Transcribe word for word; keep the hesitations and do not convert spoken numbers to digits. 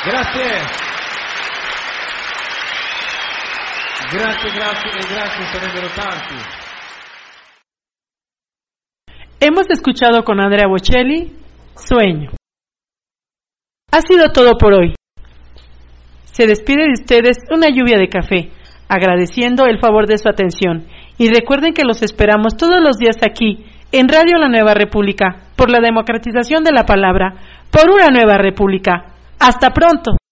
Grazie. Grazie, grazie e grazie, sarebbero tanti. Hemos escuchado con Andrea Bocelli, Sueño. Ha sido todo por hoy. Se despide de ustedes una lluvia de café, agradeciendo el favor de su atención. Y recuerden que los esperamos todos los días aquí, en Radio La Nueva República, por la democratización de la palabra, por una nueva república. ¡Hasta pronto!